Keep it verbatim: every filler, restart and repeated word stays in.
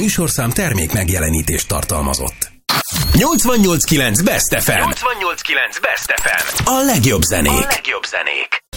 műsorszám termék megjelenítést tartalmazott. nyolcvannyolc kilenc Best ef em. nyolcvannyolc kilenc Best ef em. A legjobb zenék. A legjobb zenék.